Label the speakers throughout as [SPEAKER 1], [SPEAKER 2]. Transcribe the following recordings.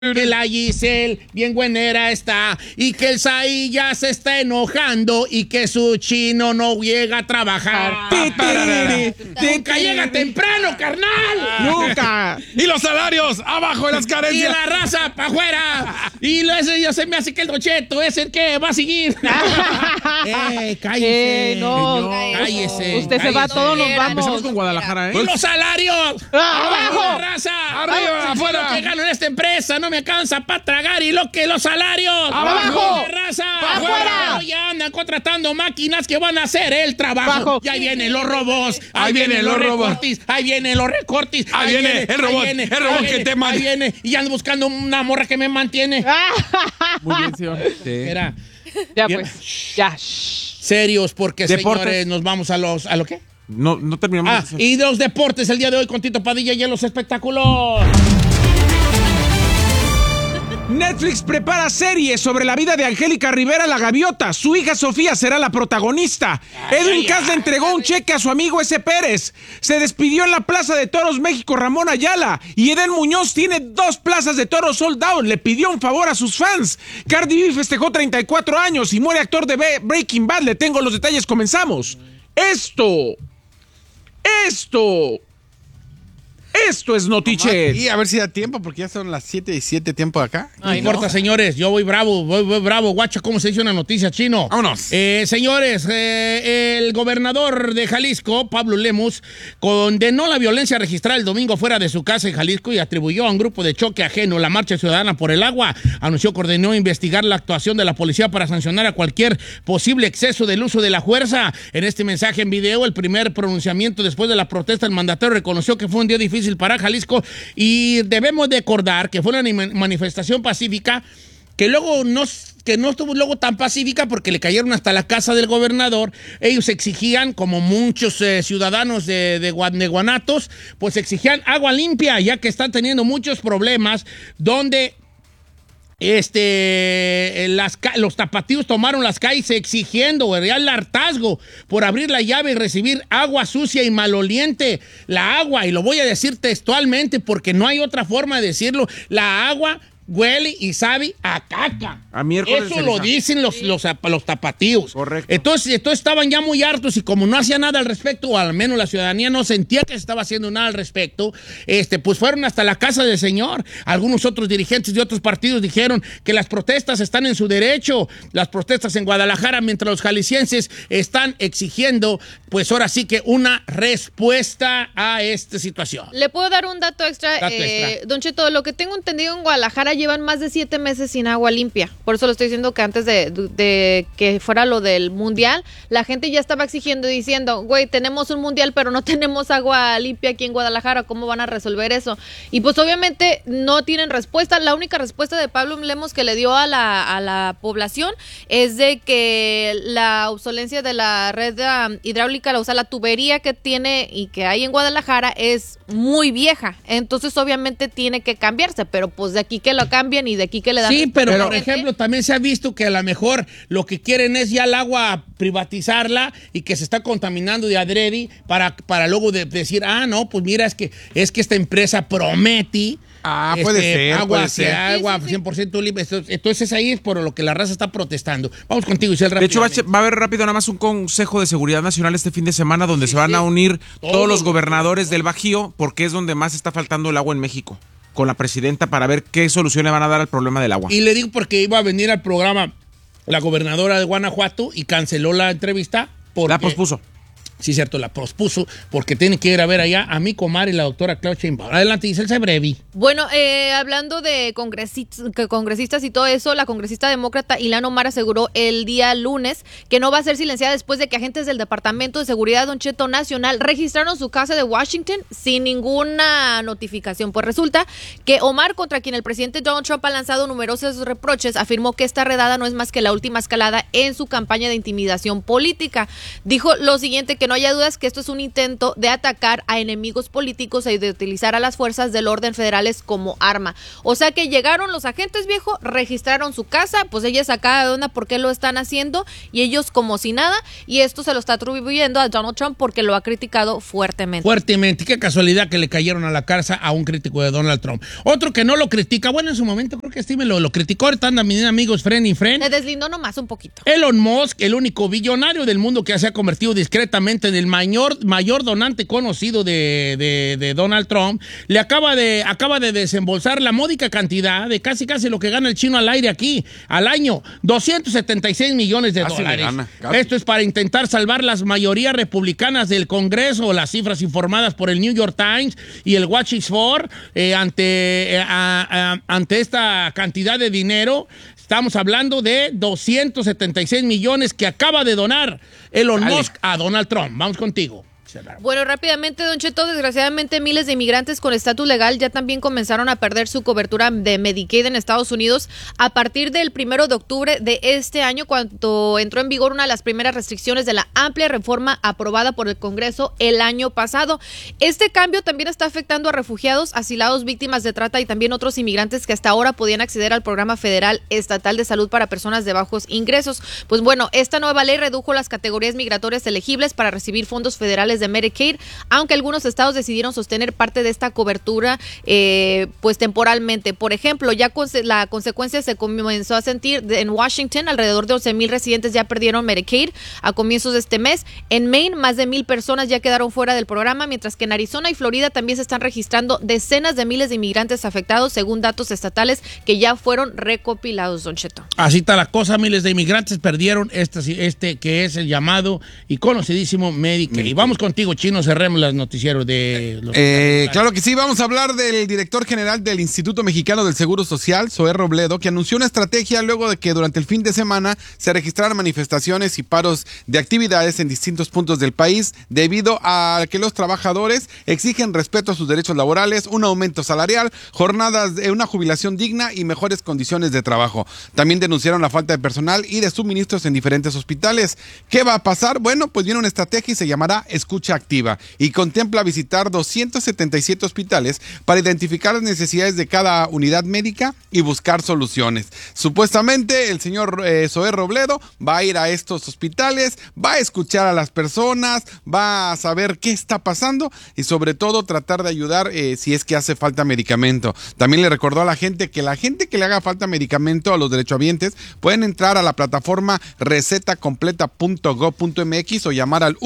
[SPEAKER 1] Que la Giselle bien buenera está y que el Saí ya se está enojando y que su chino no llega a trabajar. Nunca llega temprano, carnal.
[SPEAKER 2] Nunca. Y los salarios abajo de las
[SPEAKER 1] Y
[SPEAKER 2] carencias.
[SPEAKER 1] la raza para afuera. Y ya se me hace que el Don Cheto es el que va a seguir. Cállese.
[SPEAKER 3] No,
[SPEAKER 1] cállese.
[SPEAKER 3] Usted se va, todos nos vamos.
[SPEAKER 2] Empezamos con Guadalajara,
[SPEAKER 1] ¡Y los salarios! ¡Abajo,
[SPEAKER 3] ¡Abajo!
[SPEAKER 1] raza!
[SPEAKER 2] ¡Arriba, afuera!
[SPEAKER 1] Lo que gano en esta empresa no me alcanza para tragar y los salarios.
[SPEAKER 2] ¡Abajo!
[SPEAKER 1] ¡Raza!
[SPEAKER 3] ¡Afuera!
[SPEAKER 1] Ya andan contratando máquinas que van a hacer el trabajo.
[SPEAKER 3] ¡Abajo!
[SPEAKER 1] Y ahí vienen los robots. Ahí vienen los recortes. Ahí vienen los recortes.
[SPEAKER 2] Ahí viene el robot. El robot que te manda.
[SPEAKER 1] Ahí viene. Y ando buscando una morra que me mantiene.
[SPEAKER 2] Muy bien, señor.
[SPEAKER 1] Mira,
[SPEAKER 3] Ya
[SPEAKER 1] Bien.
[SPEAKER 3] pues, ya.
[SPEAKER 1] serios, porque
[SPEAKER 2] Deportes.
[SPEAKER 1] señores, nos vamos a lo qué?
[SPEAKER 2] No terminamos.
[SPEAKER 1] Y de los deportes el día de hoy con Tito Padilla y en los espectáculos.
[SPEAKER 2] Netflix prepara serie sobre la vida de Angélica Rivera la Gaviota. Su hija Sofía será la protagonista. Edwin Cass le entregó un cheque a su amigo S. Pérez. Se despidió en la Plaza de Toros México Ramón Ayala. Y Eden Muñoz tiene 2 plazas de toros sold out. Le pidió un favor a sus fans. Cardi B festejó 34 años y muere actor de Breaking Bad. Le tengo los detalles, comenzamos. Esto es Notiche.
[SPEAKER 4] Y a ver si da tiempo, porque ya son las 7:07 tiempo de acá.
[SPEAKER 1] No importa, señores, yo voy bravo, guacha, ¿cómo se dice una noticia, chino?
[SPEAKER 4] Vámonos.
[SPEAKER 1] Señores, el gobernador de Jalisco, Pablo Lemus, condenó la violencia registrada el domingo fuera de su casa en Jalisco y atribuyó a un grupo de choque ajeno la Marcha Ciudadana por el Agua. Anunció que ordenó investigar la actuación de la policía para sancionar a cualquier posible exceso del uso de la fuerza. En este mensaje en video, el primer pronunciamiento después de la protesta, el mandatario reconoció que fue un día difícil para Jalisco y debemos de acordar que fue una manifestación pacífica que luego no estuvo luego tan pacífica porque le cayeron hasta la casa del gobernador. Ellos exigían, como muchos ciudadanos de Guanatos, pues exigían agua limpia, ya que están teniendo muchos problemas donde los tapatíos tomaron las calles exigiendo el hartazgo por abrir la llave y recibir agua sucia y maloliente. La agua, y lo voy a decir textualmente porque no hay otra forma de decirlo, la agua huele y sabe a caca.
[SPEAKER 2] A miércoles
[SPEAKER 1] Eso
[SPEAKER 2] de
[SPEAKER 1] lo
[SPEAKER 2] ceniza.
[SPEAKER 1] dicen los tapatíos.
[SPEAKER 2] Correcto.
[SPEAKER 1] Entonces estaban ya muy hartos y como no hacía nada al respecto, o al menos la ciudadanía no sentía que se estaba haciendo nada al respecto, pues fueron hasta la casa del señor. Algunos otros dirigentes de otros partidos dijeron que las protestas están en su derecho. Las protestas en Guadalajara, mientras los jaliscienses están exigiendo, pues ahora sí que una respuesta a esta situación.
[SPEAKER 3] ¿Le puedo dar un dato extra? Don Cheto, lo que tengo entendido, en Guadalajara llevan más de 7 meses sin agua limpia. Por eso lo estoy diciendo que antes de que fuera lo del mundial, la gente ya estaba exigiendo y diciendo, güey, tenemos un mundial, pero no tenemos agua limpia aquí en Guadalajara. ¿Cómo van a resolver eso? Y pues obviamente no tienen respuesta. La única respuesta de Pablo Lemos que le dio a la población es de que la obsolencia de la red hidráulica, o sea, la tubería que tiene y que hay en Guadalajara es muy vieja. Entonces obviamente tiene que cambiarse, pero pues de aquí que lo cambian y de aquí que le dan...
[SPEAKER 1] Sí, pero por ejemplo, también se ha visto que a lo mejor lo que quieren es ya el agua privatizarla y que se está contaminando de adrede para luego decir, no, pues mira, es que esta empresa promete
[SPEAKER 4] puede ser,
[SPEAKER 1] agua,
[SPEAKER 4] puede ser.
[SPEAKER 1] agua 100% libre. Entonces ahí es por lo que la raza está protestando. Vamos contigo, Isel,
[SPEAKER 2] De hecho,
[SPEAKER 1] rápidamente.
[SPEAKER 2] va a haber rápido nada más un consejo de seguridad nacional este fin de semana donde se van a unir todos los gobernadores del Bajío porque es donde más está faltando el agua en México, con la presidenta para ver qué solución le van a dar al problema del agua.
[SPEAKER 1] Y le digo porque iba a venir al programa la gobernadora de Guanajuato y canceló la entrevista.
[SPEAKER 2] La pospuso.
[SPEAKER 1] Sí, cierto, la pospuso porque tiene que ir a ver allá a mi comadre, la doctora Claudia Sheinbaum. Adelante, Giselle Sebrevi.
[SPEAKER 3] Bueno, hablando de congresistas y todo eso, la congresista demócrata Ilhan Omar aseguró el día lunes que no va a ser silenciada después de que agentes del Departamento de Seguridad Don Cheto Nacional registraron su casa de Washington sin ninguna notificación. Pues resulta que Omar, contra quien el presidente Donald Trump ha lanzado numerosos reproches, afirmó que esta redada no es más que la última escalada en su campaña de intimidación política. Dijo lo siguiente, que no haya dudas que esto es un intento de atacar a enemigos políticos y de utilizar a las fuerzas del orden federales como arma. O sea que llegaron los agentes, viejo, registraron su casa, pues ella sacada de onda por qué lo están haciendo y ellos como si nada, y esto se lo está atribuyendo a Donald Trump porque lo ha criticado fuertemente.
[SPEAKER 1] Fuertemente. Qué casualidad que le cayeron a la casa a un crítico de Donald Trump. Otro que no lo critica, bueno, en su momento creo que Steven lo criticó, ahorita andan mis amigos friend y friend.
[SPEAKER 3] Se deslindó nomás un poquito.
[SPEAKER 1] Elon Musk, el único billonario del mundo que se ha convertido discretamente en el mayor donante conocido de Donald Trump, le acaba de desembolsar la módica cantidad de casi lo que gana el chino al aire aquí, al año, 276 millones de dólares. Esto es para intentar salvar las mayorías republicanas del Congreso, las cifras informadas por el New York Times y el Watch4 ante esta cantidad de dinero. Estamos hablando de 276 millones que acaba de donar Elon Musk a Donald Trump. Vamos contigo.
[SPEAKER 3] Bueno, rápidamente, Don Cheto, desgraciadamente miles de inmigrantes con estatus legal ya también comenzaron a perder su cobertura de Medicaid en Estados Unidos a partir del 1 de octubre de este año, cuando entró en vigor una de las primeras restricciones de la amplia reforma aprobada por el Congreso el año pasado. Este cambio también está afectando a refugiados, asilados, víctimas de trata y también otros inmigrantes que hasta ahora podían acceder al programa federal estatal de salud para personas de bajos ingresos. Pues bueno, esta nueva ley redujo las categorías migratorias elegibles para recibir fondos federales de Medicaid, aunque algunos estados decidieron sostener parte de esta cobertura pues temporalmente. Por ejemplo, ya la consecuencia se comenzó a sentir en Washington. Alrededor de 11,000 residentes ya perdieron Medicaid a comienzos de este mes. En Maine, más de 1,000 personas ya quedaron fuera del programa, mientras que en Arizona y Florida también se están registrando decenas de miles de inmigrantes afectados, según datos estatales que ya fueron recopilados, Don Cheto.
[SPEAKER 1] Así está la cosa, miles de inmigrantes perdieron este que es el llamado y conocidísimo Medicaid. Y vamos contigo, Chino, cerremos los noticieros de los...
[SPEAKER 4] Claro que sí, vamos a hablar del director general del Instituto Mexicano del Seguro Social, Zoé Robledo, que anunció una estrategia luego de que durante el fin de semana se registraran manifestaciones y paros de actividades en distintos puntos del país debido a que los trabajadores exigen respeto a sus derechos laborales, un aumento salarial, jornadas de una jubilación digna y mejores condiciones de trabajo. También denunciaron la falta de personal y de suministros en diferentes hospitales. ¿Qué va a pasar? Bueno, pues viene una estrategia y se llamará Escucha Activa y contempla visitar 277 hospitales para identificar las necesidades de cada unidad médica y buscar soluciones. Supuestamente el señor Zoé Robledo va a ir a estos hospitales, va a escuchar a las personas, va a saber qué está pasando y sobre todo tratar de ayudar si es que hace falta medicamento. También le recordó a la gente que le haga falta medicamento, a los derechohabientes, pueden entrar a la plataforma recetacompleta.gov.mx o llamar al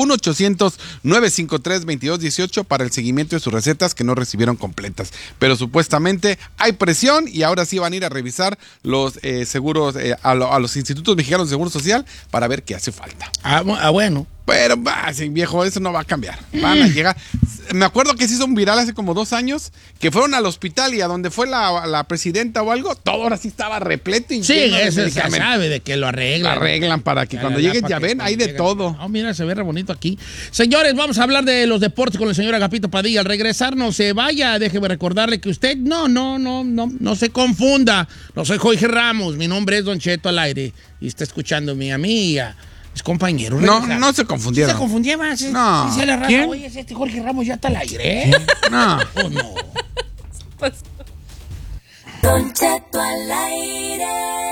[SPEAKER 4] 1-800-953-2218 para el seguimiento de sus recetas que no recibieron completas. Pero supuestamente hay presión y ahora sí van a ir a revisar los seguros a los institutos mexicanos de Seguro Social para ver qué hace falta.
[SPEAKER 1] Bueno.
[SPEAKER 4] Pero, sí, viejo, eso no va a cambiar. Van a llegar. Me acuerdo que se hizo un viral hace como 2 años, que fueron al hospital y a donde fue la presidenta o algo, todo ahora sí estaba repleto. Y
[SPEAKER 1] sí, eso se sabe de que lo arreglan.
[SPEAKER 4] Lo arreglan para que cuando lleguen ya ven, hay de todo.
[SPEAKER 1] Oh, mira, se ve re bonito aquí. Señores, vamos a hablar de los deportes con el señor Agapito Padilla. Al regresar, no se vaya, déjeme recordarle que usted no se confunda. No soy Jorge Ramos, mi nombre es Don Cheto al aire y está escuchándome a mí y a mis compañeros.
[SPEAKER 4] No se confundieron.
[SPEAKER 1] ¿Se confundía más?
[SPEAKER 4] No.
[SPEAKER 1] Dice la raza,
[SPEAKER 4] ¿Quién?
[SPEAKER 1] oye, este Jorge Ramos ya está al aire.
[SPEAKER 4] No.
[SPEAKER 1] ¿O no?
[SPEAKER 3] Pues...
[SPEAKER 5] Don Cheto al aire.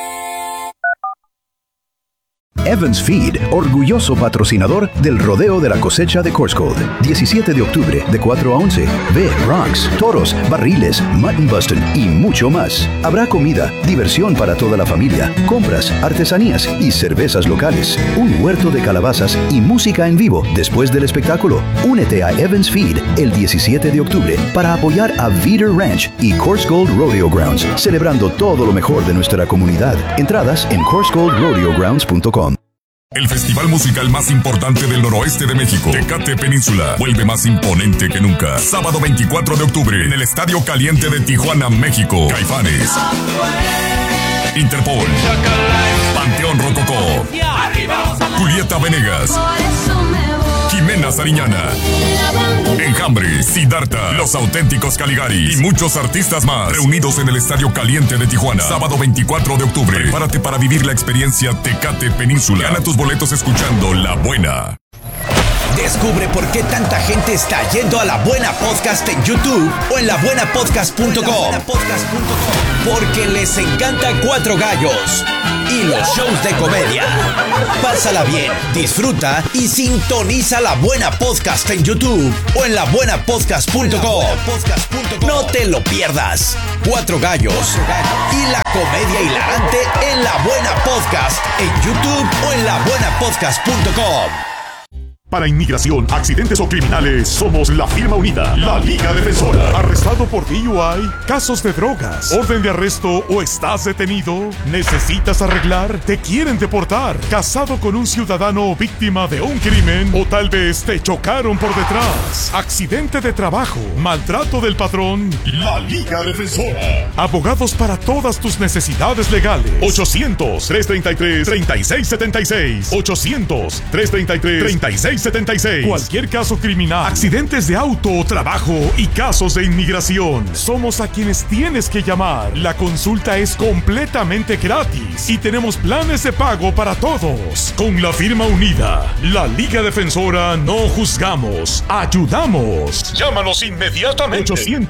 [SPEAKER 6] Evans Feed, orgulloso patrocinador del Rodeo de la Cosecha de Corscold. 17 de octubre, de 4 a 11. Ve Bronx, toros, barriles, mutton busting y mucho más. Habrá comida, diversión para toda la familia, compras, artesanías y cervezas locales. Un huerto de calabazas y música en vivo después del espectáculo. Únete a Evans Feed el 17 de octubre para apoyar a Veeder Ranch y Corscold Rodeo Grounds, celebrando todo lo mejor de nuestra comunidad. Entradas en CorscoldRodeoGrounds.com.
[SPEAKER 7] El festival musical más importante del noroeste de México, Tecate Península, vuelve más imponente que nunca. Sábado 24 de octubre, en el Estadio Caliente de Tijuana, México. Caifanes, Interpol, Panteón Rococó, Julieta Venegas, Jimena Sariñana, Enjambre, Siddhartha, Los Auténticos Caligari y muchos artistas más reunidos en el Estadio Caliente de Tijuana. Sábado 24 de octubre. Prepárate para vivir la experiencia Tecate Península. Gana tus boletos escuchando La Buena.
[SPEAKER 8] Descubre por qué tanta gente está yendo a La Buena Podcast en YouTube o en labuenapodcast.com. Porque les encanta Cuatro Gallos y los shows de comedia. Pásala bien, disfruta y sintoniza La Buena Podcast en YouTube o en labuenapodcast.com. No te lo pierdas. Cuatro Gallos y la comedia hilarante en La Buena Podcast en YouTube o en labuenapodcast.com.
[SPEAKER 9] Para inmigración, accidentes o criminales, somos la firma unida, la Liga Defensora. ¿Arrestado por DUI? ¿Casos de drogas? ¿Orden de arresto o estás detenido? ¿Necesitas arreglar? ¿Te quieren deportar? ¿Casado con un ciudadano víctima de un crimen? ¿O tal vez te chocaron por detrás? ¿Accidente de trabajo? ¿Maltrato del patrón? La Liga Defensora. Abogados para todas tus necesidades legales. 800-333-3676. 800-333-3676. Cualquier caso criminal, accidentes de auto o trabajo y casos de inmigración. Somos a quienes tienes que llamar. La consulta es completamente gratis y tenemos planes de pago para todos. Con la firma unida, la Liga Defensora, no juzgamos, ayudamos. Llámanos inmediatamente.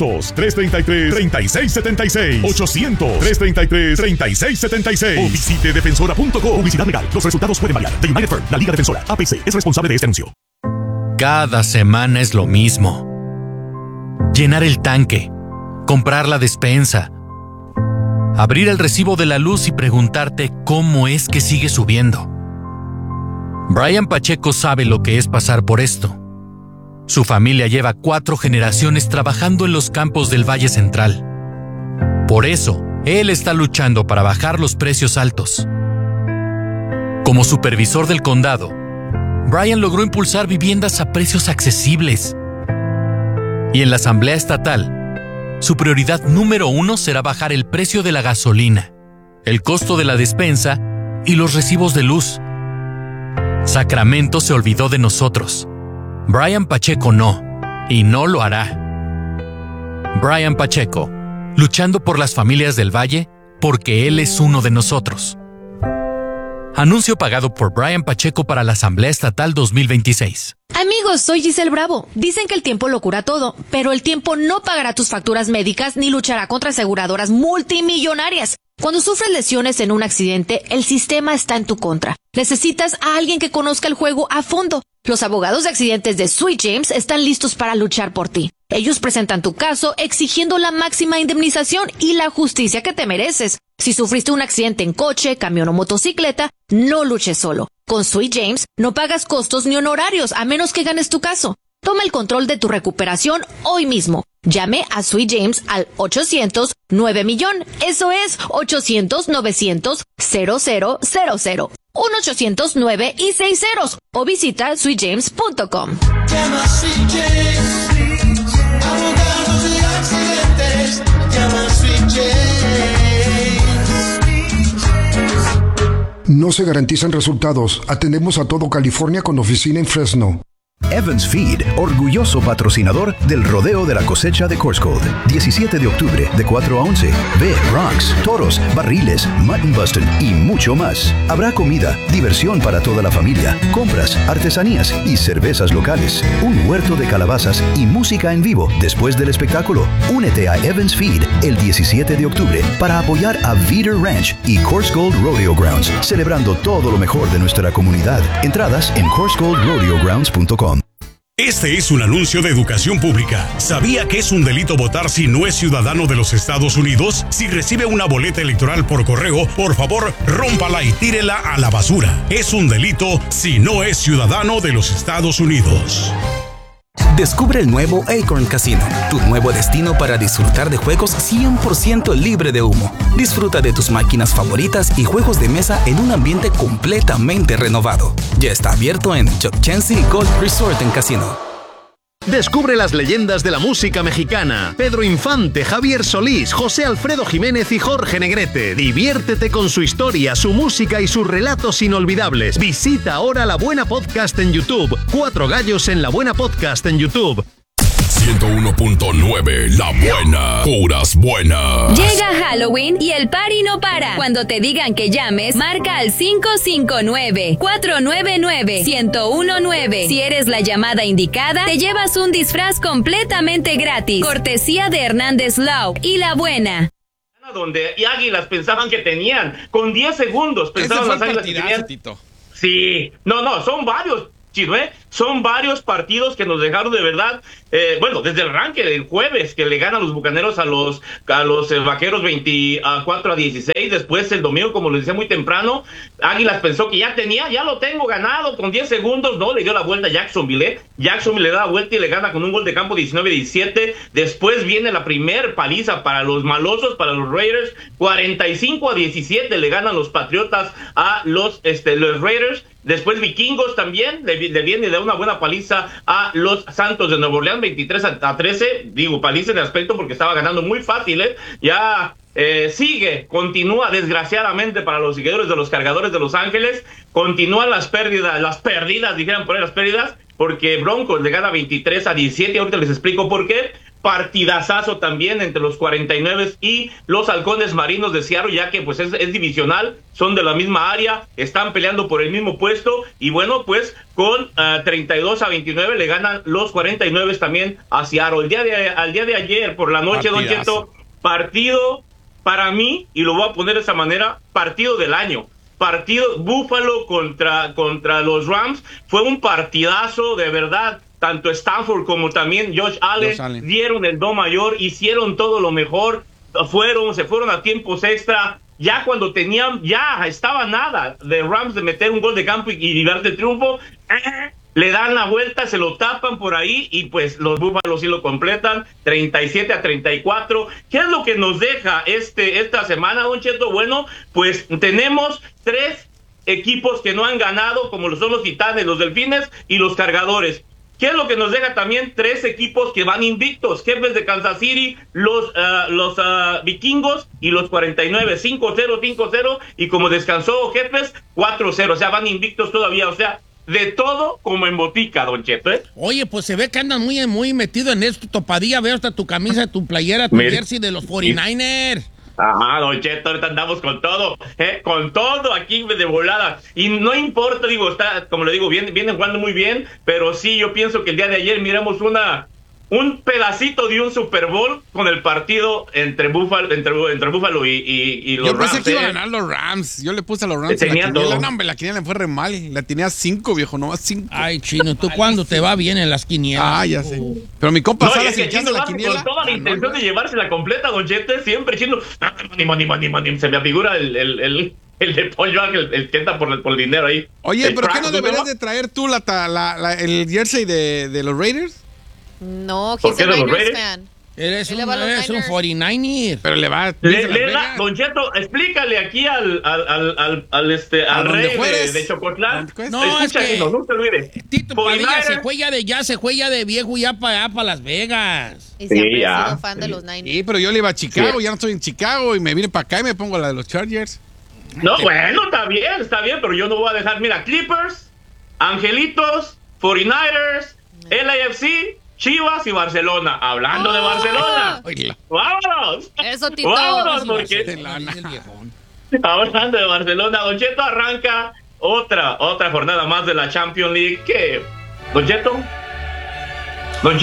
[SPEAKER 9] 800-333-3676. 800-333-3676. O visite defensora.com. Publicidad legal. Los resultados pueden variar. The United Firm, la Liga Defensora, APC, es responsable de este anuncio.
[SPEAKER 10] Cada semana es lo mismo. Llenar el tanque, comprar la despensa, abrir el recibo de la luz y preguntarte cómo es que sigue subiendo. Brian Pacheco sabe lo que es pasar por esto. Su familia lleva 4 generaciones trabajando en los campos del Valle Central. Por eso, él está luchando para bajar los precios altos. Como supervisor del condado, Brian logró impulsar viviendas a precios accesibles. Y en la Asamblea Estatal, su prioridad número 1 será bajar el precio de la gasolina, el costo de la despensa y los recibos de luz. Sacramento se olvidó de nosotros. Brian Pacheco no, y no lo hará. Brian Pacheco, luchando por las familias del Valle, porque él es uno de nosotros. Anuncio pagado por Brian Pacheco para la Asamblea Estatal 2026.
[SPEAKER 11] Amigos, soy Giselle Bravo. Dicen que el tiempo lo cura todo, pero el tiempo no pagará tus facturas médicas ni luchará contra aseguradoras multimillonarias. Cuando sufres lesiones en un accidente, el sistema está en tu contra. Necesitas a alguien que conozca el juego a fondo. Los abogados de accidentes de Sweet James están listos para luchar por ti. Ellos presentan tu caso exigiendo la máxima indemnización y la justicia que te mereces. Si sufriste un accidente en coche, camión o motocicleta, no luches solo. Con Sweet James no pagas costos ni honorarios a menos que ganes tu caso. Toma el control de tu recuperación hoy mismo. Llame a Sweet James al 800-9-millón. Eso es 800-900-0000. 1-800-9 y 6 ceros. O visita sweetjames.com.
[SPEAKER 5] Llama a Sweet James. Abogados de accidentes. Llama a Sweet James.
[SPEAKER 12] No se garantizan resultados. Atendemos a todo California con oficina en Fresno.
[SPEAKER 6] Evans Feed, orgulloso patrocinador del Rodeo de la Cosecha de Corscold. 17 de octubre, de 4 a 11. Ve Bronx, toros, barriles, mutton busting y mucho más. Habrá comida, diversión para toda la familia, compras, artesanías y cervezas locales. Un huerto de calabazas y música en vivo después del espectáculo. Únete a Evans Feed el 17 de octubre para apoyar a Veeder Ranch y Corscold Rodeo Grounds, celebrando todo lo mejor de nuestra comunidad. Entradas en corscoldrodeogrounds.com.
[SPEAKER 13] Este es un anuncio de educación pública. ¿Sabía que es un delito votar si no es ciudadano de los Estados Unidos? Si recibe una boleta electoral por correo, por favor, rómpala y tírela a la basura. Es un delito si no es ciudadano de los Estados Unidos.
[SPEAKER 14] Descubre el nuevo Acorn Casino, tu nuevo destino para disfrutar de juegos 100% libre de humo. Disfruta de tus máquinas favoritas y juegos de mesa en un ambiente completamente renovado. Ya está abierto en Chuck Chancy Golf Resort and Casino.
[SPEAKER 15] Descubre las leyendas de la música mexicana. Pedro Infante, Javier Solís, José Alfredo Jiménez y Jorge Negrete. Diviértete con su historia, su música y sus relatos inolvidables. Visita ahora La Buena Podcast en YouTube. 4 Gallos en La Buena Podcast en YouTube.
[SPEAKER 7] 101.9, la buena, puras buenas.
[SPEAKER 16] Llega Halloween y el party no para. Cuando te digan que llames, marca al 559-499-1019. Si eres la llamada indicada, te llevas un disfraz completamente gratis. Cortesía de Hernández Law y La Buena.
[SPEAKER 17] Donde Águilas pensaban que tenían, con 10 segundos pensaban las Águilas que tenían.
[SPEAKER 4] Tito.
[SPEAKER 17] Sí, no, son varios, Chisme, son varios partidos que nos dejaron de verdad, desde el arranque del jueves, que le ganan los Bucaneros a los Vaqueros 24-16, después el domingo, como les decía muy temprano, Águilas pensó que ya lo tengo ganado, con 10 segundos, no, le dio la vuelta a Jacksonville le da la vuelta y le gana con un gol de campo 19-17, después viene la primer paliza para los malosos, para los Raiders, 45-17, le ganan los Patriotas a los Raiders. Después Vikingos también le viene y le da una buena paliza a los Santos de Nueva Orleans, 23-13, digo paliza en el aspecto porque estaba ganando muy fácil, ya continúa desgraciadamente para los seguidores de los Cargadores de Los Ángeles, continúan las pérdidas, dijeran por ahí las pérdidas, porque Broncos le gana 23-17, ahorita les explico por qué. Partidazazo también entre los 49 y los Halcones Marinos de Seattle, ya que pues es divisional, son de la misma área, están peleando por el mismo puesto y bueno, pues con 32-29 le ganan los 49 también a Seattle. Al día de ayer por la noche, Don Cheto, partido para mí, y lo voy a poner de esa manera, partido del año. Partido Buffalo contra los Rams, fue un partidazo de verdad. Tanto Stanford como también Josh Allen dieron el do mayor, hicieron todo lo mejor, se fueron a tiempos extra, ya cuando estaba nada de Rams de meter un gol de campo y darte el triunfo, le dan la vuelta, se lo tapan por ahí y pues los Búfalos sí lo completan, 37-34. ¿Qué es lo que nos deja esta semana, Don Cheto? Bueno, pues tenemos 3 equipos que no han ganado, como lo son los Titanes, los Delfines y los Cargadores. ¿Qué es lo que nos deja también? 3 equipos que van invictos, Jefes de Kansas City, los Vikingos y los 49, 5-0, 5-0, y como descansó Jefes, 4-0, o sea, van invictos todavía, o sea, de todo como en botica, Don Cheto, ¿eh?
[SPEAKER 1] Oye, pues se ve que andan muy metido en esto, Topadilla, veo hasta tu camisa, tu playera, tu jersey de los 49ers.
[SPEAKER 17] Ajá, Don Cheto, ahorita andamos con todo aquí de volada, y no importa, digo, está, como le digo, vienen jugando muy bien, pero sí, yo pienso que el día de ayer miramos un pedacito de un Super Bowl con el partido entre Buffalo y los Rams.
[SPEAKER 4] Yo pensé que iban a ganar los Rams. Yo le puse a los Rams en la quiniela. No, hombre, la quiniela me fue re mal. La tenía 5, viejo, no más 5.
[SPEAKER 1] Ay, Chino, ¿tú cuándo te va bien en las quinielas?
[SPEAKER 4] Ah, ya sé. Pero mi compa Salas echando la quiniela.
[SPEAKER 17] Con toda la intención de llevarse la completa, Don Cheto, siempre Chino. Se me afigura el de Pollo Ángel, el que entra por el dinero ahí.
[SPEAKER 4] Oye, ¿pero qué no deberías de traer tú el jersey de los Raiders?
[SPEAKER 3] No, he's a Niners fan.
[SPEAKER 1] Eres un 49er.
[SPEAKER 4] Pero le va
[SPEAKER 17] Don Cheto, explícale aquí al rey de Chocotlán.
[SPEAKER 1] No, es que
[SPEAKER 17] no se olvide.
[SPEAKER 1] Tito Padilla se juega de viejo ya para Las Vegas.
[SPEAKER 3] Y siempre ha sido fan de los Niners.
[SPEAKER 4] Sí, pero yo le iba a Chicago, ya no estoy en Chicago y me vine para acá y me pongo la de los Chargers.
[SPEAKER 17] No, bueno, está bien, pero yo no voy a dejar, mira, Clippers, Angelitos, 49ers, LAFC, Chivas y Barcelona. Hablando de Barcelona. ¡Vámonos!
[SPEAKER 3] Eso, Tito.
[SPEAKER 17] ¡Vámonos! Porque... Hablando de Barcelona, Don Cheto, arranca otra jornada más de la Champions League. ¿Qué? ¿Don Cheto? ¡La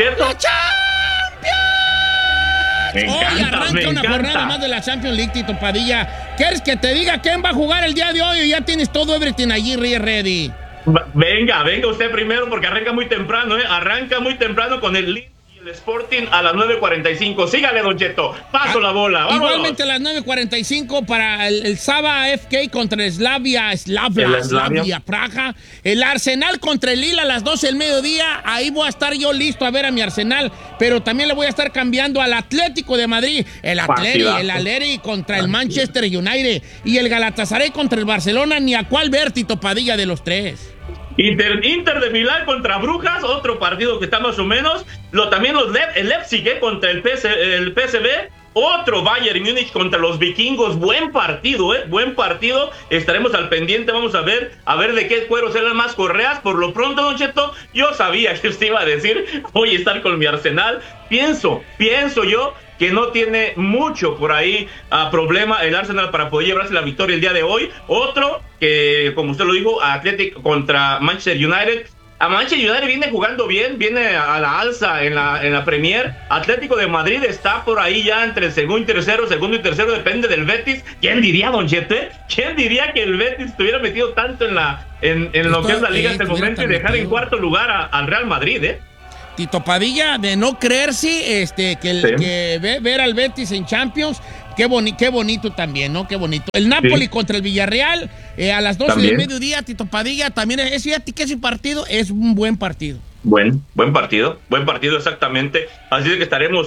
[SPEAKER 1] Champions! Hoy arranca una jornada más de la Champions League, Tito Padilla. ¿Quieres que te diga quién va a jugar el día de hoy o ya tienes todo everything allí ready?
[SPEAKER 17] Venga usted primero porque arranca muy temprano, Arranca muy temprano con el Leeds y el Sporting a las 9:45. Sígale, Don Cheto. Paso la bola. ¡Vámonos!
[SPEAKER 1] Igualmente a las 9:45 para el Saba FK contra Slavia Praga. El Arsenal contra el Lille a las 12 del mediodía. Ahí voy a estar yo listo a ver a mi Arsenal, pero también le voy a estar cambiando al Atlético de Madrid. El Atleti contra el Manchester United y el Galatasaray contra el Barcelona. Ni a cuál ver, Tito Padilla, de los 3.
[SPEAKER 17] Inter de Milán contra Brujas, otro partido que está más o menos. El Leipzig contra el PSV. Otro Bayern Múnich contra los vikingos. Buen partido, buen partido. Estaremos al pendiente. Vamos a ver de qué cuero serán más correas. Por lo pronto, Don Cheto, yo sabía que usted iba a decir, voy a estar con mi Arsenal. Pienso yo que no tiene mucho por ahí problema el Arsenal para poder llevarse la victoria el día de hoy. Otro que, como usted lo dijo, Athletic contra Manchester United. A Manchester United viene jugando bien, viene a la alza en la Premier. Atlético de Madrid está por ahí ya entre el segundo y tercero, depende del Betis. ¿Quién diría, Don Chete? ¿Quién diría que el Betis estuviera metido tanto en lo que es la liga hasta el momento y dejar en cuarto lugar al Real Madrid,
[SPEAKER 1] Tito Padilla, de no creerse que ver al Betis en Champions, qué bonito también, ¿no? Qué bonito. El Napoli contra el Villarreal a las 12 del mediodía, Tito Padilla, también fíjate que ese partido es un buen partido. Buen partido exactamente. Así es que estaremos,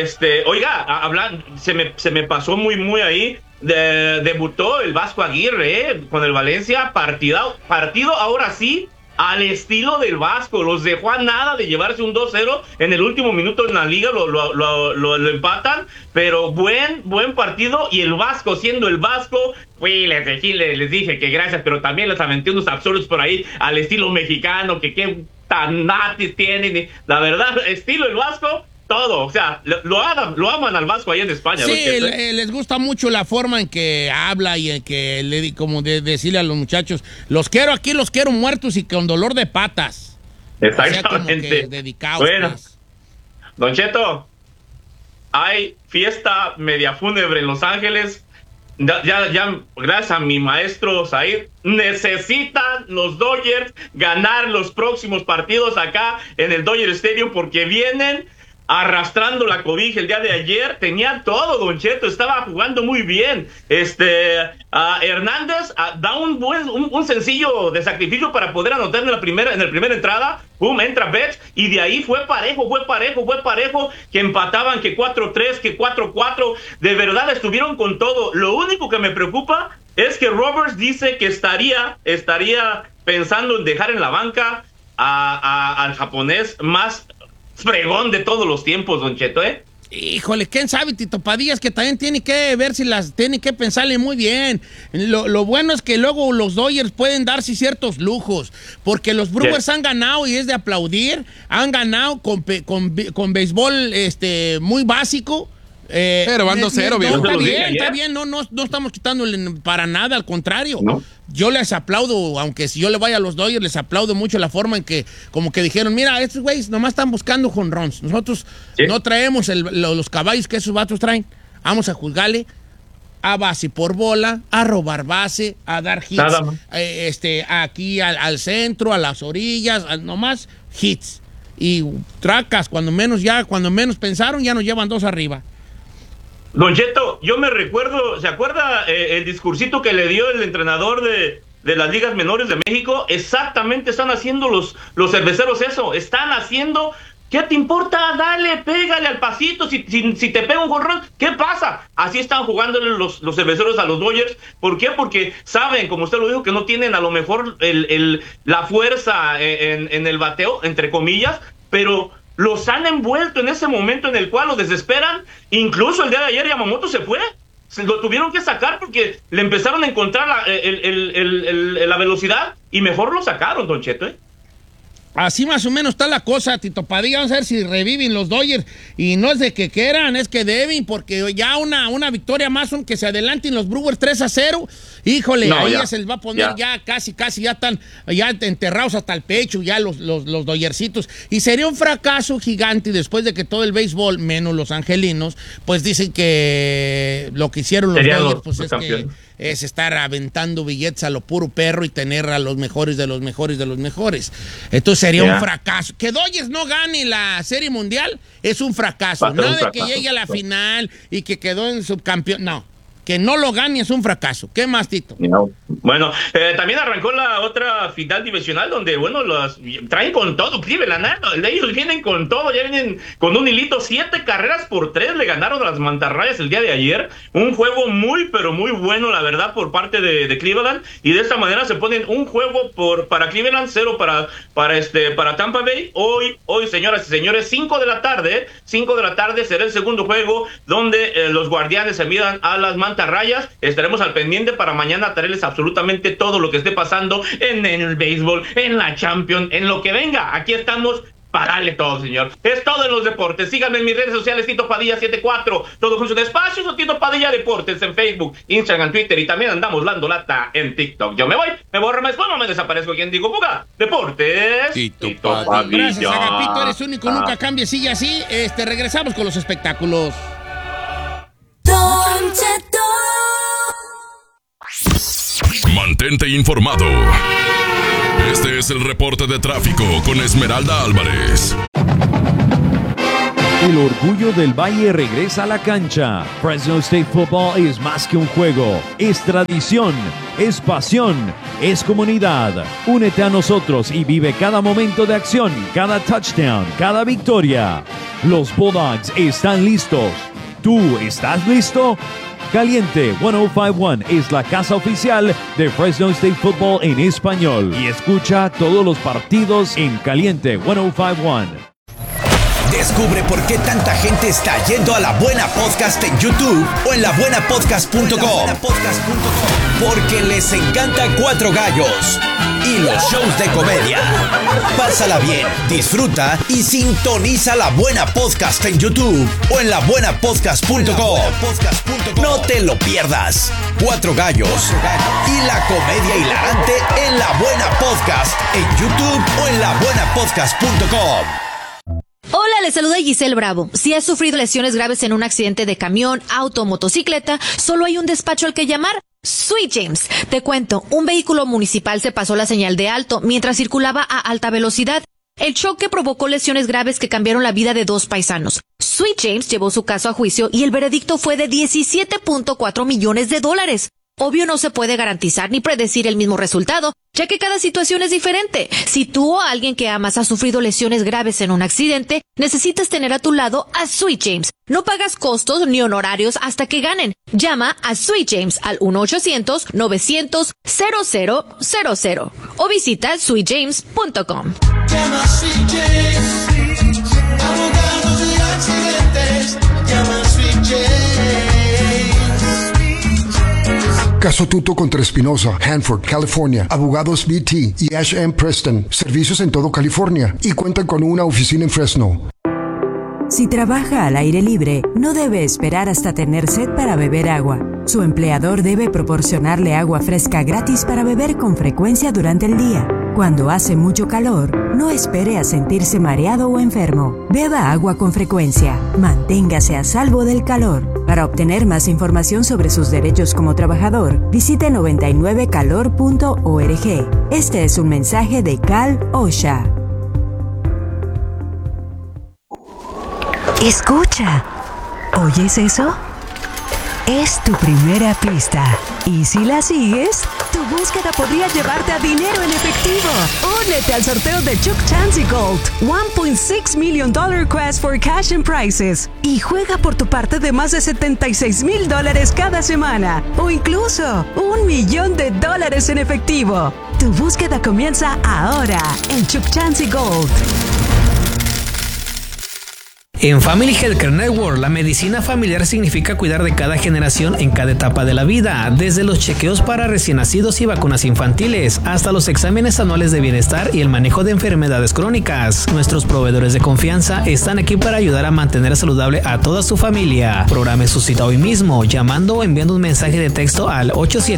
[SPEAKER 1] oiga, se me pasó muy ahí. Debutó el Vasco Aguirre con el Valencia, partido ahora sí, al estilo del Vasco. Los dejó a nada de llevarse un 2-0 en el último minuto en la liga, lo empatan, pero buen partido. Y el Vasco, siendo el Vasco, les dije que gracias, pero también les aventé unos absurdos por ahí al estilo mexicano, que qué tan natis tienen. La verdad, estilo el Vasco, todo, o sea, lo aman al Vasco ahí en España. Sí, les gusta mucho la forma en que habla y en que como decirle a los muchachos, los quiero muertos y con dolor de patas.
[SPEAKER 17] Exactamente.
[SPEAKER 1] O sea, como que dedicados.
[SPEAKER 17] Bueno,
[SPEAKER 1] pues.
[SPEAKER 17] Don Cheto, hay fiesta media fúnebre en Los Ángeles. Ya, gracias a mi maestro Said, necesitan los Dodgers ganar los próximos partidos acá en el Dodger Stadium, porque vienen arrastrando la cobija. El día de ayer tenía todo, Don Cheto, estaba jugando muy bien. Hernández da un sencillo de sacrificio para poder anotar en la primera entrada. Entra Betts, y de ahí fue parejo, que empataban, que 4-3, que 4-4. De verdad estuvieron con todo. Lo único que me preocupa es que Roberts dice que estaría pensando en dejar en la banca al japonés más fregón de todos los tiempos, Don Cheto,
[SPEAKER 1] Híjole, ¿quién sabe, Tito Padilla? Es que también tiene que ver tiene que pensarle muy bien. Lo bueno es que luego los Dodgers pueden darse ciertos lujos, porque los Brewers han ganado, y es de aplaudir, han ganado con béisbol muy básico.
[SPEAKER 4] Pero van 2-0,
[SPEAKER 1] está bien, no estamos quitándole para nada, al contrario.
[SPEAKER 17] ¿No?
[SPEAKER 1] Yo les aplaudo, aunque si yo le vaya a los Dodgers, les aplaudo mucho la forma en que, como que dijeron, mira, estos güeyes nomás están buscando jonrones. Nosotros no traemos los caballos que esos vatos traen. Vamos a juzgarle a base por bola, a robar base, a dar hits, aquí al centro, a las orillas, nomás hits. Y tracas, cuando menos pensaron, ya nos llevan 2 arriba.
[SPEAKER 17] Don Cheto, yo me recuerdo, ¿se acuerda el discursito que le dio el entrenador de las ligas menores de México? Exactamente están haciendo los cerveceros eso, están haciendo, ¿qué te importa? Dale, pégale al pasito, si te pega un jonrón, ¿qué pasa? Así están jugándole los cerveceros a los Dodgers. ¿Por qué? Porque saben, como usted lo dijo, que no tienen a lo mejor la fuerza en el bateo, entre comillas, pero los han envuelto en ese momento en el cual los desesperan. Incluso el día de ayer Yamamoto se fue. Lo tuvieron que sacar porque le empezaron a encontrar la velocidad y mejor lo sacaron, Don Cheto,
[SPEAKER 1] Así más o menos está la cosa, Tito Padilla. Vamos a ver si reviven los Dodgers. Y no es de que quieran, es que deben, porque ya una victoria más, aunque se adelanten los Brewers 3-0. Híjole, ahí ya se les va a poner ya casi ya están ya enterrados hasta el pecho, ya los Dodgercitos. Y sería un fracaso gigante después de que todo el béisbol, menos los angelinos, pues dicen que lo que hicieron los Dodgers, pues es que es estar aventando billetes a lo puro perro y tener a los mejores de los mejores de los mejores. Entonces sería un fracaso. Que Dodgers no gane la Serie Mundial es un fracaso. Nada de que llegue a la final y que quedó en subcampeón. No. que no lo gane es un fracaso. ¿Qué más, Tito?
[SPEAKER 17] No. Bueno, también arrancó la otra final divisional donde, bueno, traen con todo Cleveland, ellos vienen con todo, ya vienen con un hilito, 7-3 le ganaron a las mantarrayas el día de ayer, un juego muy, pero muy bueno, la verdad, por parte de Cleveland, y de esta manera se ponen un juego para Cleveland, 0 para Tampa Bay. Hoy, señoras y señores, 5 de la tarde será el segundo juego donde los Guardianes se midan a las mantarrayas. Estaremos al pendiente para mañana traerles absolutamente todo lo que esté pasando en el béisbol, en la Champions, en lo que venga. Aquí estamos para darle todo, señor. Es todo en los deportes. Síganme en mis redes sociales, Tito Padilla 74, todo con sus espacios, o Tito Padilla Deportes en Facebook, Instagram, Twitter, y también andamos dando lata en TikTok. Yo me voy, me borro, me escondo, me desaparezco. ¿Quién digo? Fuga. Deportes.
[SPEAKER 4] Tito Padilla.
[SPEAKER 1] Gracias, Agapito, eres único, nunca cambies, sigue así. Regresamos con los espectáculos.
[SPEAKER 7] Mantente informado. Este es el reporte de tráfico con Esmeralda Álvarez.
[SPEAKER 18] El orgullo del Valle regresa a la cancha. Fresno State Football es más que un juego, es tradición, es pasión, es comunidad. Únete a nosotros y vive cada momento de acción, cada touchdown, cada victoria. Los Bulldogs están listos. ¿Tú estás listo? Caliente 1051 es la casa oficial de Fresno State Football en español y escucha todos los partidos en Caliente 1051.
[SPEAKER 8] Descubre por qué tanta gente está yendo a La Buena Podcast en YouTube o en labuenapodcast.com. Porque les encanta Cuatro Gallos y los shows de comedia. Pásala bien, disfruta y sintoniza La Buena Podcast en YouTube o en labuenapodcast.com. No te lo pierdas. Cuatro Gallos y la comedia hilarante en La Buena Podcast en YouTube o en labuenapodcast.com.
[SPEAKER 11] Hola, les saluda Giselle Bravo. Si has sufrido lesiones graves en un accidente de camión, auto o motocicleta, solo hay un despacho al que llamar: Sweet James. Te cuento, un vehículo municipal se pasó la señal de alto mientras circulaba a alta velocidad. El choque provocó lesiones graves que cambiaron la vida de 2 paisanos. Sweet James llevó su caso a juicio y el veredicto fue de $17.4 millones. Obvio, no se puede garantizar ni predecir el mismo resultado, ya que cada situación es diferente. Si tú o alguien que amas ha sufrido lesiones graves en un accidente, necesitas tener a tu lado a Sweet James. No pagas costos ni honorarios hasta que ganen. Llama a Sweet James al 1-800-900-0000 o visita sweetjames.com.
[SPEAKER 5] Llama a Sweet James, abogados de accidentes. Llama a Sweet James.
[SPEAKER 12] Caso Tuto contra Espinosa, Hanford, California. Abogados BT y Ash M. Preston. Servicios en todo California. Y cuentan con una oficina en Fresno.
[SPEAKER 19] Si trabaja al aire libre, no debe esperar hasta tener sed para beber agua. Su empleador debe proporcionarle agua fresca gratis para beber con frecuencia durante el día. Cuando hace mucho calor, no espere a sentirse mareado o enfermo. Beba agua con frecuencia. Manténgase a salvo del calor. Para obtener más información sobre sus derechos como trabajador, visite 99calor.org. Este es un mensaje de Cal OSHA.
[SPEAKER 20] Escucha. ¿Oyes eso? Es tu primera pista. Y si la sigues, tu búsqueda podría llevarte a dinero en efectivo. Únete al sorteo de Chuck Chance Gold, $1.6 million quest for cash and prizes. Y juega por tu parte de más de $76,000 cada semana. O incluso $1 millón en efectivo. Tu búsqueda comienza ahora en Chuck Chance Gold.
[SPEAKER 21] En Family Healthcare Network, la medicina familiar significa cuidar de cada generación en cada etapa de la vida, desde los chequeos para recién nacidos y vacunas infantiles, hasta los exámenes anuales de bienestar y el manejo de enfermedades crónicas. Nuestros proveedores de confianza están aquí para ayudar a mantener saludable a toda su familia. Programe su cita hoy mismo, llamando o enviando un mensaje de texto al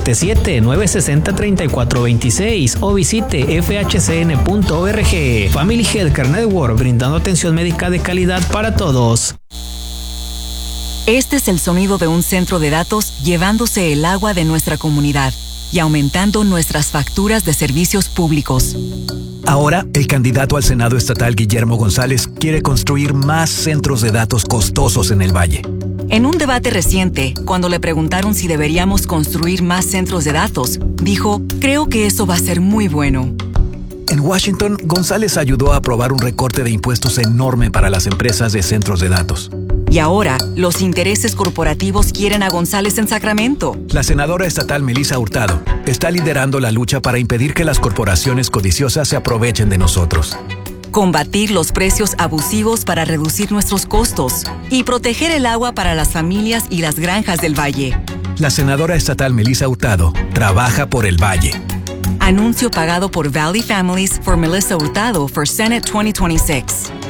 [SPEAKER 21] 877-960-3426 o visite fhcn.org. Family Healthcare Network, brindando atención médica de calidad para todos.
[SPEAKER 20] Este es el sonido de un centro de datos llevándose el agua de nuestra comunidad y aumentando nuestras facturas de servicios públicos.
[SPEAKER 22] Ahora, el candidato al Senado estatal Guillermo González quiere construir más centros de datos costosos en el Valle.
[SPEAKER 2] En un debate reciente, cuando le preguntaron si deberíamos construir más centros de datos, dijo, creo que eso va a ser muy bueno.
[SPEAKER 22] En Washington, González ayudó a aprobar un recorte de impuestos enorme para las empresas de centros de datos.
[SPEAKER 2] Y ahora, los intereses corporativos quieren a González en Sacramento.
[SPEAKER 22] La senadora estatal Melissa Hurtado está liderando la lucha para impedir que las corporaciones codiciosas se aprovechen de nosotros.
[SPEAKER 2] Combatir los precios abusivos para reducir nuestros costos y proteger el agua para las familias y las granjas del Valle.
[SPEAKER 22] La senadora estatal Melissa Hurtado trabaja por el Valle.
[SPEAKER 2] Anuncio pagado por Valley Families for Melissa Hurtado for Senate 2026.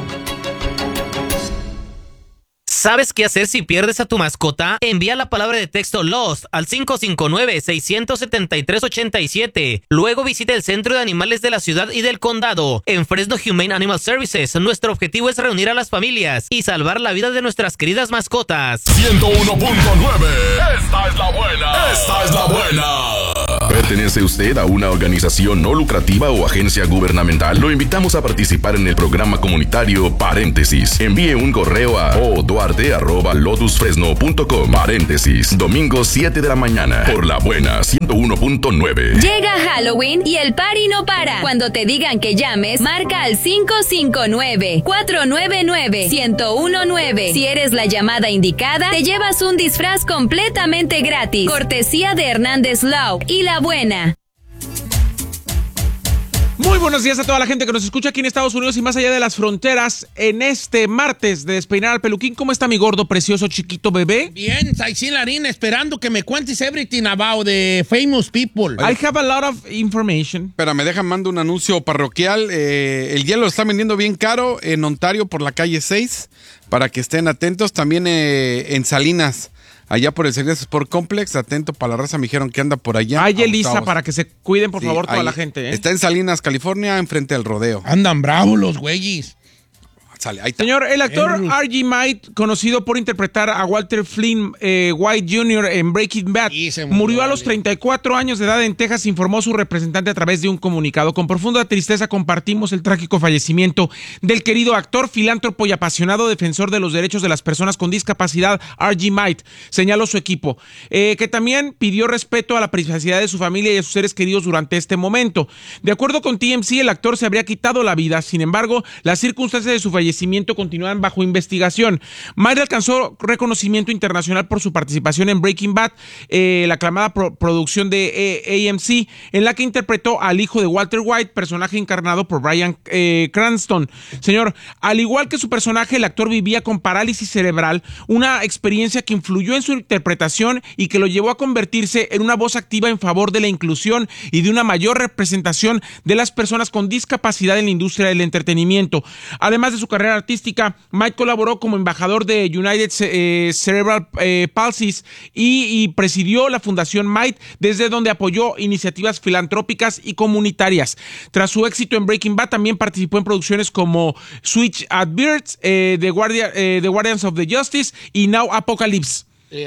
[SPEAKER 9] ¿Sabes qué hacer si pierdes a tu mascota? Envía la palabra de texto LOST al 559-673-87. Luego visita el Centro de Animales de la Ciudad y del Condado en Fresno Humane Animal Services. Nuestro objetivo es reunir a las familias y salvar la vida de nuestras queridas mascotas.
[SPEAKER 7] 101.9. Esta es la buena. Esta es la buena. ¿Pertenece usted a una organización no lucrativa o agencia gubernamental? Lo invitamos a participar en el programa comunitario Paréntesis. Envíe un correo a oduarte@lotusfresno.com. Paréntesis. Domingo 7 de la mañana. Por la buena 101.9.
[SPEAKER 16] Llega Halloween y el party no para. Cuando te digan que llames, marca al 559-499-1019. Si eres la llamada indicada, te llevas un disfraz completamente gratis. Cortesía de Hernández Law y La Buena.
[SPEAKER 23] Muy buenos días a toda la gente que nos escucha aquí en Estados Unidos y más allá de las fronteras en este martes de Despeinar al Peluquín. ¿Cómo está mi gordo, precioso, chiquito bebé?
[SPEAKER 1] Bien, Saicín Larín, esperando que me cuentes everything about the famous people.
[SPEAKER 23] I have a lot of information.
[SPEAKER 4] Espérame, mando un anuncio parroquial. El hielo lo está vendiendo bien caro en Ontario por la calle 6, para que estén atentos. También en Salinas, allá por el Servicio Sport Complex, atento para la raza, me dijeron que anda por allá.
[SPEAKER 23] Hay Elisa para que se cuiden, por favor, toda la gente.
[SPEAKER 4] Está en Salinas, California, enfrente del rodeo.
[SPEAKER 1] Andan bravos los güeyes.
[SPEAKER 4] Sale, ahí está.
[SPEAKER 23] Señor, el actor R.G. White, conocido por interpretar a Walter Flynn White Jr. en Breaking Bad, murió a los 34 años de edad en Texas, informó su representante a través de un comunicado. Con profunda tristeza compartimos el trágico fallecimiento del querido actor, filántropo y apasionado defensor de los derechos de las personas con discapacidad, R.G. White, señaló su equipo, que también pidió respeto a la privacidad de su familia y a sus seres queridos durante este momento. De acuerdo con TMZ, el actor se habría quitado la vida, sin embargo, las circunstancias de su fallecimiento continúan bajo investigación. White alcanzó reconocimiento internacional por su participación en Breaking Bad, la aclamada producción de AMC, en la que interpretó al hijo de Walter White, personaje encarnado por Bryan Cranston. Señor, al igual que su personaje, el actor vivía con parálisis cerebral, una experiencia que influyó en su interpretación y que lo llevó a convertirse en una voz activa en favor de la inclusión y de una mayor representación de las personas con discapacidad en la industria del entretenimiento. Además de su carrera artística, Mike colaboró como embajador de United Cerebral Palsy y presidió la Fundación Mike, desde donde apoyó iniciativas filantrópicas y comunitarias. Tras su éxito en Breaking Bad, también participó en producciones como Switch at Birds, The Guardians of the Justice y Now Apocalypse.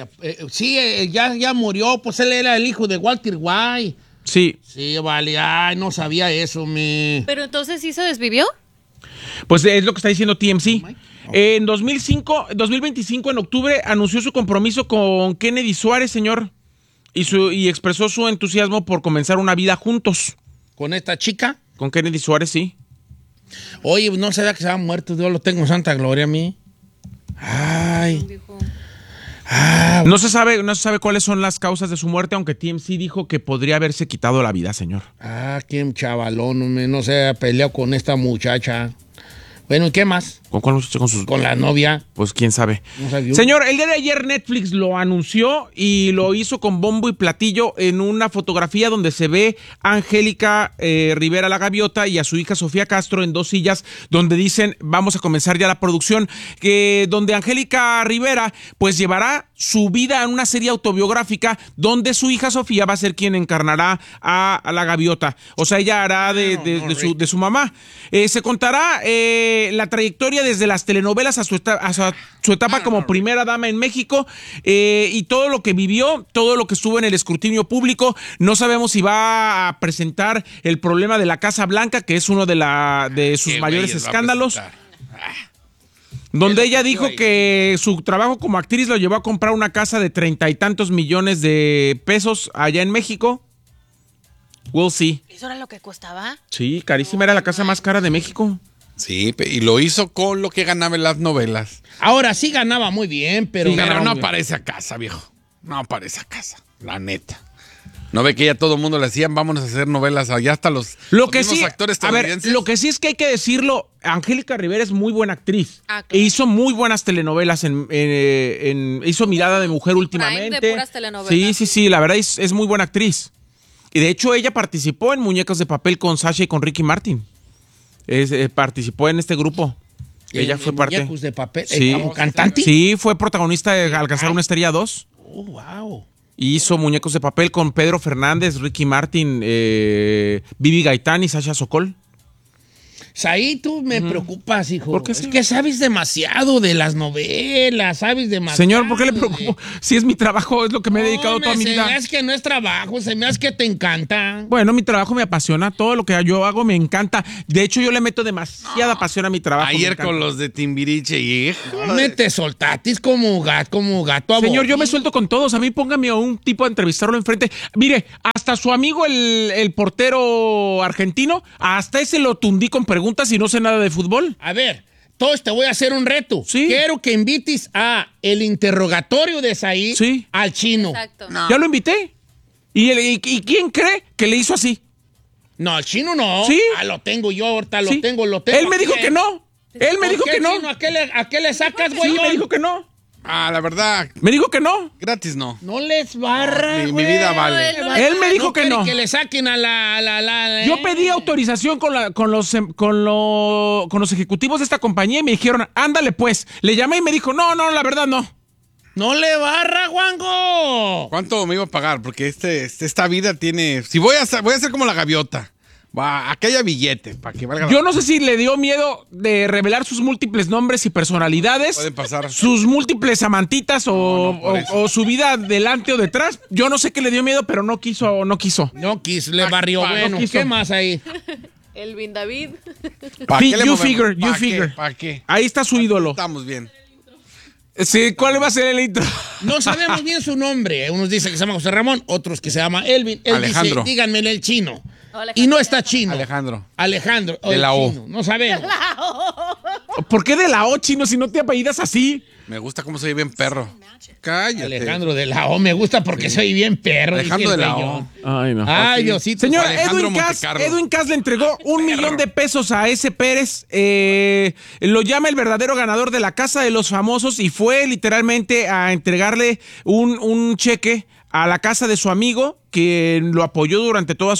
[SPEAKER 1] Ya murió, pues él era el hijo de Walter White.
[SPEAKER 23] Sí.
[SPEAKER 1] Sí, vale, ay, no sabía eso,
[SPEAKER 3] Pero entonces, ¿sí se desvivió?
[SPEAKER 23] Pues es lo que está diciendo TMZ. En 2025, en octubre, anunció su compromiso con Kennedy Suárez, señor, y expresó su entusiasmo por comenzar una vida juntos.
[SPEAKER 1] ¿Con esta chica?
[SPEAKER 23] Con Kennedy Suárez, sí.
[SPEAKER 1] Oye, no sabía que se había muerto, yo lo tengo en santa gloria a mí. Ay.
[SPEAKER 23] No se sabe cuáles son las causas de su muerte, aunque TMZ dijo que podría haberse quitado la vida, señor.
[SPEAKER 1] Qué chavalón, no se ha peleado con esta muchacha. Bueno, ¿y qué más?
[SPEAKER 23] ¿Con cuál muchacha?
[SPEAKER 1] Con la novia.
[SPEAKER 23] Pues quién sabe.
[SPEAKER 1] No sabía.
[SPEAKER 23] Señor, el día de ayer Netflix lo anunció y lo hizo con bombo y platillo en una fotografía donde se ve a Angélica Rivera la Gaviota y a su hija Sofía Castro en dos sillas, donde dicen vamos a comenzar ya la producción, donde Angélica Rivera pues llevará su vida en una serie autobiográfica donde su hija Sofía va a ser quien encarnará a la Gaviota. O sea, ella hará de su mamá. Se contará la trayectoria desde las telenovelas a su etapa como primera dama en México, y todo lo que vivió, todo lo que estuvo en el escrutinio público. No sabemos si va a presentar el problema de la Casa Blanca, que es uno de sus mayores escándalos. donde ella dijo que su trabajo como actriz lo llevó a comprar una casa de 30 y tantos millones de pesos allá en México. We'll see.
[SPEAKER 3] ¿Eso era lo que costaba?
[SPEAKER 23] Sí, carísima, era la casa más cara de México.
[SPEAKER 4] Sí, y lo hizo con lo que ganaba en las novelas.
[SPEAKER 1] Ahora sí ganaba muy bien, pero...
[SPEAKER 4] Sí, pero no para esa casa, viejo. No para esa casa, la neta. ¿No ve que ya todo el mundo le decían, vámonos a hacer novelas allá hasta los mismos actores estadounidenses?
[SPEAKER 23] A ver, lo que sí es que hay que decirlo, Angélica Rivera es muy buena actriz. E hizo muy buenas telenovelas, hizo Mirada de Mujer últimamente.
[SPEAKER 3] De puras telenovelas.
[SPEAKER 23] Sí, la verdad es muy buena actriz. Y de hecho ella participó en Muñecos de Papel con Sasha y con Ricky Martin. Participó en este grupo. Ella fue parte.
[SPEAKER 1] Muñecos de Papel,
[SPEAKER 23] sí.
[SPEAKER 1] ¿como cantante?
[SPEAKER 23] Sí, fue protagonista de Alcanzar una Estrella 2.
[SPEAKER 1] Oh, wow.
[SPEAKER 23] Hizo Muñecos de Papel con Pedro Fernández, Ricky Martin, Bibi Gaitán y Sasha Sokol.
[SPEAKER 1] Ahí tú me preocupas, hijo. ¿Por qué? Es que sabes demasiado de las novelas, sabes demasiado.
[SPEAKER 23] Señor, ¿por qué le preocupo? Si es mi trabajo, es lo que me he dedicado toda mi vida.
[SPEAKER 1] Se me hace que no es trabajo, se me hace que te encanta.
[SPEAKER 23] Bueno, mi trabajo me apasiona, todo lo que yo hago me encanta. De hecho, yo le meto demasiada pasión a mi trabajo.
[SPEAKER 4] Ayer con los de Timbiriche y...
[SPEAKER 1] te soltatis como gato.
[SPEAKER 23] Señor, yo me suelto con todos. A mí póngame a un tipo a entrevistarlo enfrente. Mire, hasta su amigo el portero argentino, hasta ese lo tundí con preguntas y no sé nada de fútbol.
[SPEAKER 1] A ver, entonces te voy a hacer un reto.
[SPEAKER 23] Sí.
[SPEAKER 1] Quiero que invites a el interrogatorio de Said al chino.
[SPEAKER 3] Exacto.
[SPEAKER 23] No. Ya lo invité. ¿Y quién cree que le hizo así?
[SPEAKER 1] No, al chino no.
[SPEAKER 23] Sí.
[SPEAKER 1] Lo tengo yo, ahorita lo tengo.
[SPEAKER 23] Él me dijo que no. Él me dijo que no.
[SPEAKER 1] Chino, ¿a qué le sacas, güey?
[SPEAKER 23] Sí, me dijo que no.
[SPEAKER 4] La verdad.
[SPEAKER 23] Me dijo que no.
[SPEAKER 4] Gratis no.
[SPEAKER 1] No les barra,
[SPEAKER 4] mi vida vale.
[SPEAKER 23] Él me dijo que no.
[SPEAKER 1] Que le saquen a la
[SPEAKER 23] Yo pedí autorización con los ejecutivos de esta compañía y me dijeron, ándale pues. Le llamé y me dijo, no, la verdad no.
[SPEAKER 1] No le barra, Juanjo.
[SPEAKER 4] ¿Cuánto me iba a pagar? Porque esta vida tiene... Si voy a ser como la gaviota. Aquí haya billete para que valga.
[SPEAKER 23] Yo no sé si le dio miedo de revelar sus múltiples nombres y personalidades.
[SPEAKER 4] Pueden pasar.
[SPEAKER 23] Sus múltiples amantitas o su vida delante o detrás. Yo no sé qué le dio miedo, pero no quiso.
[SPEAKER 1] No quiso, le barrió. Bueno, ¿qué más ahí?
[SPEAKER 3] Elvin David.
[SPEAKER 23] You figure.
[SPEAKER 4] ¿Para qué?
[SPEAKER 23] Ahí está su ídolo.
[SPEAKER 4] Estamos bien.
[SPEAKER 23] Sí, ¿cuál va a ser el intro?
[SPEAKER 1] No sabemos bien su nombre. Unos dicen que se llama José Ramón, otros que se llama Elvin. Él
[SPEAKER 4] Alejandro.
[SPEAKER 1] dice, díganmele el chino. Y no está chino.
[SPEAKER 4] Alejandro.
[SPEAKER 1] De la O. Chino. No sabemos.
[SPEAKER 23] ¿Por qué de la O, chino, si no te apellidas así?
[SPEAKER 4] Me gusta cómo soy bien perro. Cállate.
[SPEAKER 1] Alejandro de la O. Me gusta porque soy bien perro.
[SPEAKER 4] Alejandro de la O.
[SPEAKER 23] Ay, no.
[SPEAKER 1] Ay, Diosito.
[SPEAKER 23] Señor, Edwin Cass le entregó $1 millón de pesos a ese Pérez. Lo llama el verdadero ganador de la Casa de los Famosos y fue literalmente a entregarle un cheque a la casa de su amigo, que lo apoyó durante toda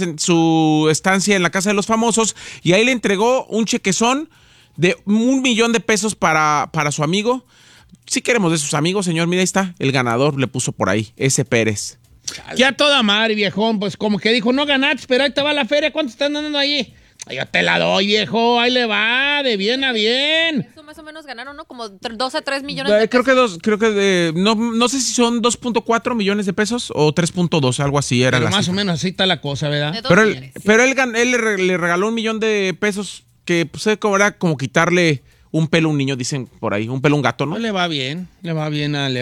[SPEAKER 23] su estancia en la Casa de los Famosos, y ahí le entregó un chequezón de $1 millón de pesos para su amigo. Si queremos de sus amigos, señor, mira, ahí está, el ganador le puso por ahí, ese Pérez.
[SPEAKER 1] Ya toda madre, viejón, pues como que dijo, no ganaste, pero ahí te va la feria, ¿cuánto están dando ahí? Yo te la doy, viejo, ahí le va, de bien a bien.
[SPEAKER 3] Eso más o menos ganaron, ¿no? Como 2 a 3 millones de pesos.
[SPEAKER 23] Creo que no sé si son 2.4 millones de pesos o 3.2, algo así era.
[SPEAKER 1] Pero
[SPEAKER 23] la
[SPEAKER 1] más
[SPEAKER 23] cifra.
[SPEAKER 1] o menos así está la cosa, ¿verdad?
[SPEAKER 23] Pero él le regaló $1 millón de pesos que pues, era como quitarle un pelo a un niño, dicen por ahí, un pelo a un gato, ¿no?
[SPEAKER 1] Le va bien, le va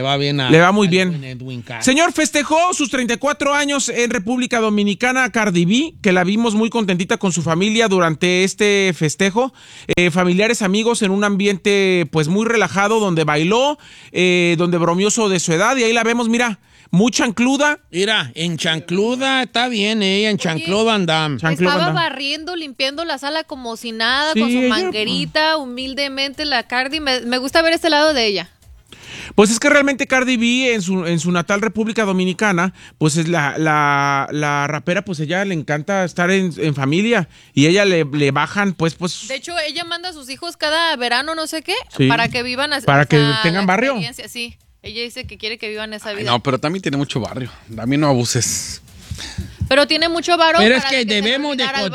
[SPEAKER 23] muy bien. Señor, festejó sus 34 años en República Dominicana Cardi B, que la vimos muy contentita con su familia durante este festejo. Familiares, amigos, en un ambiente pues muy relajado, donde bailó, donde bromeó de su edad, y ahí la vemos, mira, muy chancluda.
[SPEAKER 1] Mira, en chancluda está bien ella, en chancluda andam.
[SPEAKER 3] Estaba barriendo, limpiando la sala como si nada, con su manguerita, humildemente la Cardi. Me gusta ver este lado de ella.
[SPEAKER 23] Pues es que realmente Cardi B en su natal República Dominicana, pues es la rapera, pues ella le encanta estar en familia y ella le bajan pues.
[SPEAKER 3] De hecho, ella manda a sus hijos cada verano, no sé qué, para que vivan
[SPEAKER 23] para que tengan barrio.
[SPEAKER 3] Sí. Ella dice que quiere que vivan esa vida.
[SPEAKER 4] No, pero también tiene mucho barrio. También no abuses.
[SPEAKER 3] Pero tiene mucho varón.
[SPEAKER 1] Pero es que debemos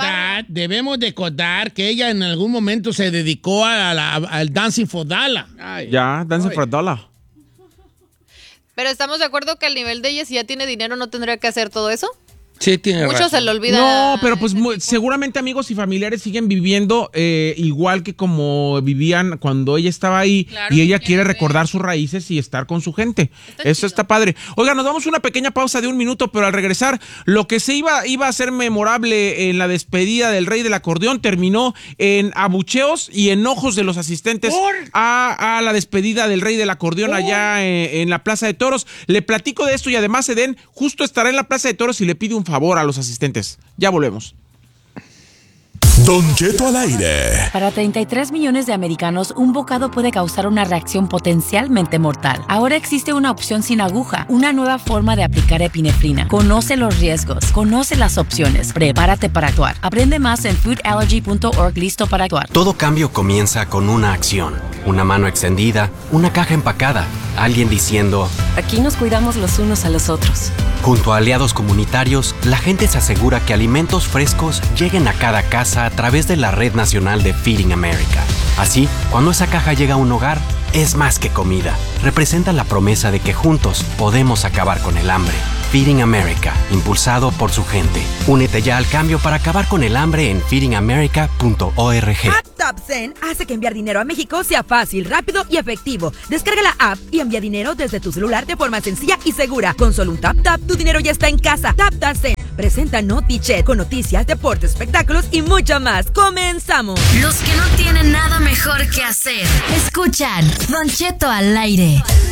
[SPEAKER 1] de contar que ella en algún momento se dedicó al Dancing for Dollar.
[SPEAKER 23] Dancing for Dollar.
[SPEAKER 3] Pero estamos de acuerdo que al nivel de ella, si ya tiene dinero, no tendría que hacer todo eso.
[SPEAKER 1] Sí, tiene
[SPEAKER 3] Mucho
[SPEAKER 1] razón.
[SPEAKER 3] se le olvida.
[SPEAKER 23] No, pero pues seguramente amigos y familiares siguen viviendo igual que como vivían cuando ella estaba ahí, y ella quiere recordar sus raíces y estar con su gente. Eso está padre. Oiga, nos damos una pequeña pausa de 1 minuto, pero al regresar, lo que se iba a ser memorable en la despedida del rey del acordeón terminó en abucheos y enojos de los asistentes a la despedida del rey del acordeón allá en la Plaza de Toros. Le platico de esto y además Edén justo estará en la Plaza de Toros y le pide un favor a los asistentes. Ya volvemos.
[SPEAKER 7] Don Cheto al aire.
[SPEAKER 6] Para 33 millones de americanos, un bocado puede causar una reacción potencialmente mortal. Ahora existe una opción sin aguja, una nueva forma de aplicar epinefrina. Conoce los riesgos, conoce las opciones, prepárate para actuar. Aprende más en foodallergy.org. Listo para actuar.
[SPEAKER 10] Todo cambio comienza con una acción. Una mano extendida, una caja empacada, alguien diciendo:
[SPEAKER 13] aquí nos cuidamos los unos a los otros.
[SPEAKER 10] Junto a aliados comunitarios, la gente se asegura que alimentos frescos lleguen a cada casa a través de la Red Nacional de Feeding America. Así, cuando esa caja llega a un hogar, es más que comida. Representa la promesa de que juntos podemos acabar con el hambre. Feeding America, impulsado por su gente. Únete ya al cambio para acabar con el hambre en feedingamerica.org.
[SPEAKER 24] TapTapSend hace que enviar dinero a México sea fácil, rápido y efectivo. Descarga la app y envía dinero desde tu celular de forma sencilla y segura. Con solo un tap, tu dinero ya está en casa. TapTapSend presenta NotiChat con noticias, deportes, espectáculos y mucho más. ¡Comenzamos!
[SPEAKER 16] Los que no tienen nada mejor que hacer, escuchan Don Cheto al aire.